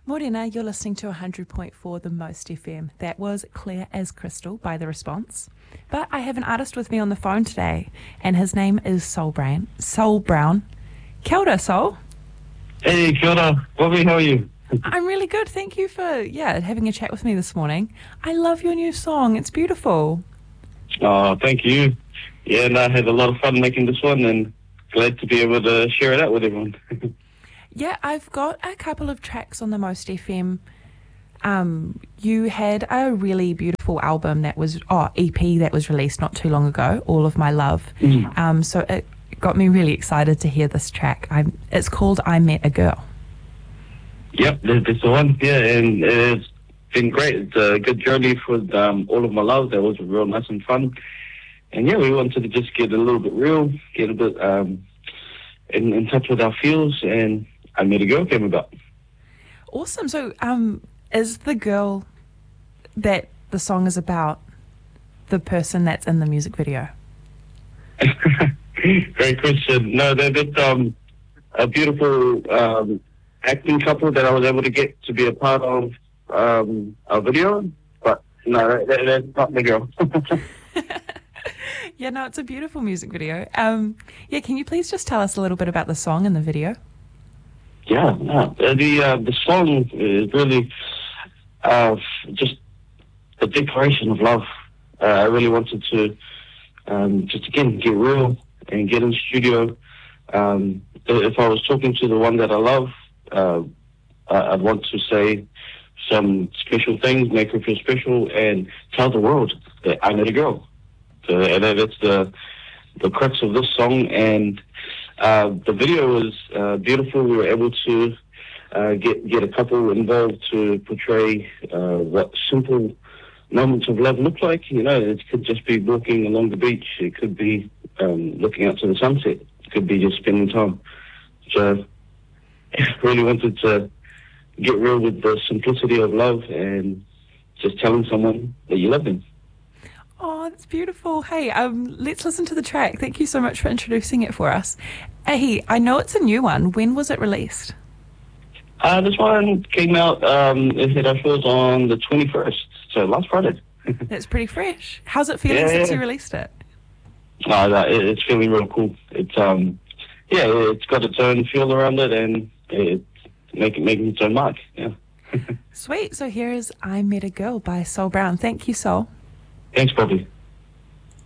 Morena, you're listening to 100.4 The Most FM. That was Clear as Crystal by The Response. But I have an artist with me on the phone today, and his name is Sol Brown. Sol Brown. Kia ora, Sol. Hey, kia ora. Bobby, how are you? I'm really good. Thank you for, having a chat with me this morning. I love your new song. It's beautiful. Oh, thank you. Yeah, and I had a lot of fun making this one, and glad to be able to share it out with everyone. Yeah, I've got a couple of tracks on the Most FM. You had a really beautiful album EP that was released not too long ago, All of My Love. So it got me really excited to hear this track. It's called I Met a Girl. Yep, that's the one. Yeah, and it's been great. It's a good journey for All of My Love. That was real nice and fun. And yeah, we wanted to just get a little bit real, get a bit in touch with our feels, and I Met a Girl came about. Awesome. So is the girl that the song is about the person that's in the music video? Great question. No, they're a beautiful acting couple that I was able to get to be a part of our video, but no, that's not the girl. Yeah, no, it's a beautiful music video. Can you please just tell us a little bit about the song and the video? Yeah, the song is really just a declaration of love. I really wanted to just again get real and get in the studio. If I was talking to the one that I love, I'd want to say some special things, make her feel special, and tell the world that I met a girl. And that's the crux of this song. And the video was beautiful. We were able to get a couple involved to portray what simple moments of love look like. You know, it could just be walking along the beach. It could be looking out to the sunset. It could be just spending time. So I really wanted to get real with the simplicity of love and just telling someone that you love them. Oh, that's beautiful. Hey, let's listen to the track. Thank you so much for introducing it for us. Hey, I know it's a new one. When was it released? This one came out, it hit our shows on the 21st, so last Friday. That's pretty fresh. How's it feeling since you released it? It's feeling real cool. It's it's got its own feel around it, and it's making its own mark. Yeah. Sweet. So here is I Met a Girl by Sol Brown. Thank you, Sol. Thanks, Bobby.